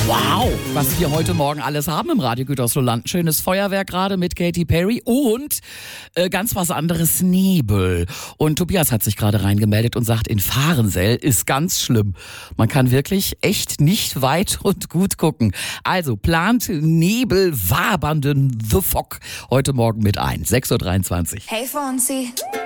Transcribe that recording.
Wow, was wir heute Morgen alles haben im Radio Gütersloh. Ein schönes Feuerwerk gerade mit Katy Perry und ganz was anderes, Nebel. Und Tobias hat sich gerade reingemeldet und sagt, in Fahrensell ist ganz schlimm. Man kann wirklich echt nicht weit und gut gucken. Also plant Nebel, wabernden The Fog heute Morgen mit ein. 6.23 Uhr. Hey Fonzie.